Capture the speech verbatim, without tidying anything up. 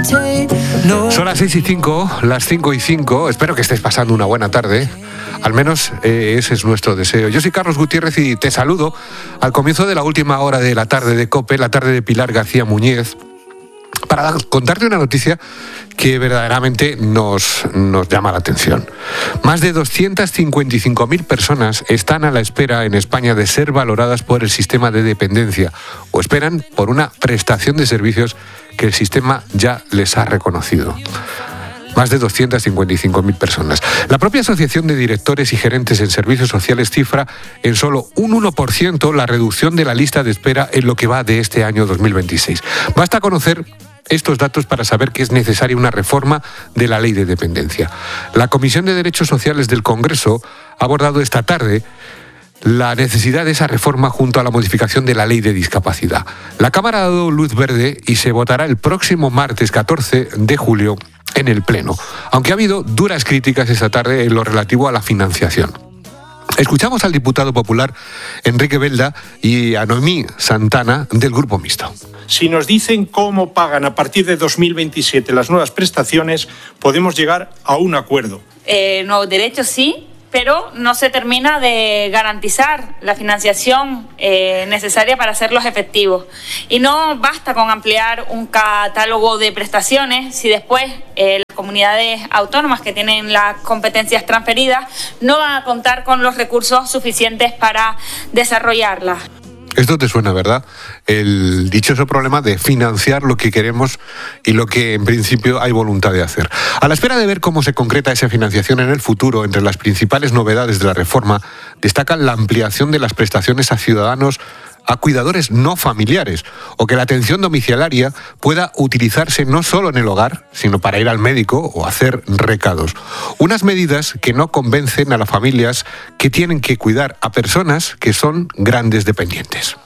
Son las seis y cinco, las cinco y cinco. Espero que estéis pasando una buena tarde. Al menos eh, ese es nuestro deseo. Yo soy Carlos Gutiérrez y te saludo al comienzo de la última hora de la tarde de COPE, la tarde de Pilar García Muñiz, para contarte una noticia que verdaderamente nos, nos llama la atención. Más de doscientas cincuenta y cinco mil personas están a la espera en España de ser valoradas por el sistema de dependencia o esperan por una prestación de servicios que el sistema ya les ha reconocido. Más de doscientas cincuenta y cinco mil personas. La propia Asociación de Directores y Gerentes en Servicios Sociales cifra en solo un uno por ciento la reducción de la lista de espera en lo que va de este año dos mil veintiséis. Basta conocer estos datos para saber que es necesaria una reforma de la Ley de Dependencia. La Comisión de Derechos Sociales del Congreso ha abordado esta tarde la necesidad de esa reforma junto a la modificación de la Ley de Discapacidad. La Cámara ha dado luz verde y se votará el próximo martes catorce de julio en el Pleno, aunque ha habido duras críticas esta tarde en lo relativo a la financiación. Escuchamos al diputado popular Enrique Belda y a Noemí Santana del Grupo Mixto. Si nos dicen cómo pagan a partir de dos mil veintisiete las nuevas prestaciones, podemos llegar a un acuerdo. Eh, nuevos derechos sí, pero no se termina de garantizar la financiación eh, necesaria para hacerlos efectivos. Y no basta con ampliar un catálogo de prestaciones si después eh, las comunidades autónomas que tienen las competencias transferidas no van a contar con los recursos suficientes para desarrollarlas. Esto te suena, ¿verdad? El dichoso problema de financiar lo que queremos y lo que en principio hay voluntad de hacer. A la espera de ver cómo se concreta esa financiación en el futuro, entre las principales novedades de la reforma destacan la ampliación de las prestaciones a ciudadanos a cuidadores no familiares, o que la atención domiciliaria pueda utilizarse no solo en el hogar, sino para ir al médico o hacer recados. Unas medidas que no convencen a las familias que tienen que cuidar a personas que son grandes dependientes.